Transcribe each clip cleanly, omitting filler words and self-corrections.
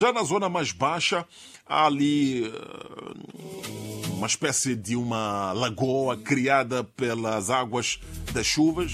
Já na zona mais baixa, há ali uma espécie de uma lagoa criada pelas águas das chuvas.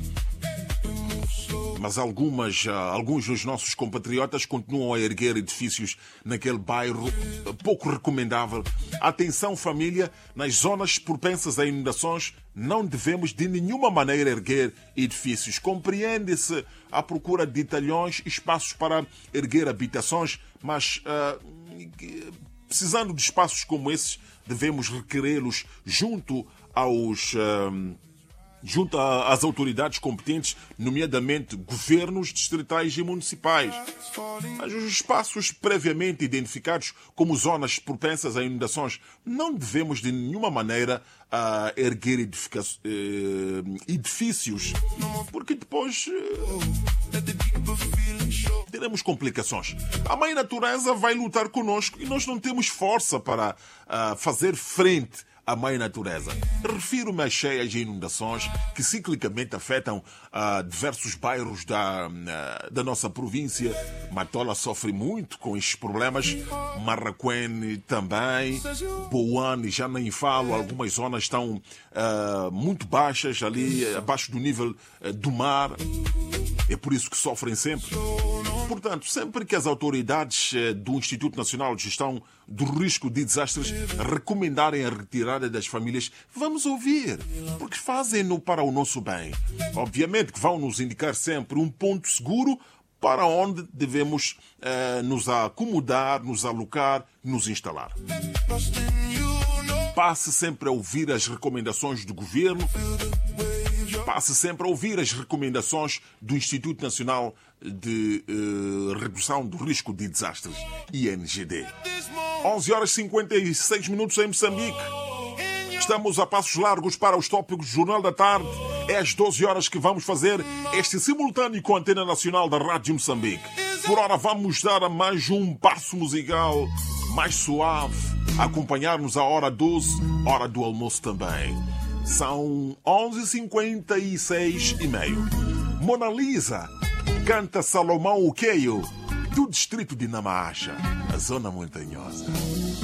Mas alguns dos nossos compatriotas continuam a erguer edifícios naquele bairro pouco recomendável. Atenção, família, nas zonas propensas a inundações não devemos de nenhuma maneira erguer edifícios. Compreende-se a procura de talhões, espaços para erguer habitações, mas precisando de espaços como esses, devemos requerê-los junto às autoridades competentes, nomeadamente governos distritais e municipais. Mas os espaços previamente identificados como zonas propensas a inundações não devemos de nenhuma maneira erguer edifícios, porque depois teremos complicações. A Mãe Natureza vai lutar conosco e nós não temos força para fazer frente a Mãe Natureza. Refiro-me às cheias e inundações que ciclicamente afetam diversos bairros da nossa província. Matola sofre muito com estes problemas, Marraquém também, Boane já nem falo, algumas zonas estão muito baixas, ali abaixo do nível do mar. É por isso que sofrem sempre. Portanto, sempre que as autoridades do Instituto Nacional de Gestão do Risco de Desastres recomendarem a retirada das famílias, vamos ouvir, porque fazem-no para o nosso bem. Obviamente que vão nos indicar sempre um ponto seguro para onde devemos nos acomodar, nos alocar, nos instalar. Passe sempre a ouvir as recomendações do governo. Passe sempre a ouvir as recomendações do Instituto Nacional de Redução do Risco de Desastres, INGD. 11h56 em Moçambique. Estamos a passos largos para os tópicos do Jornal da Tarde. É às 12 horas que vamos fazer este simultâneo com a Antena Nacional da Rádio Moçambique. Por hora vamos dar mais um passo musical mais suave, acompanhar-nos à hora 12, hora do almoço também. São 11h56:30. Mona Lisa canta Salomão Uqueio, do distrito de Namacha, na zona montanhosa.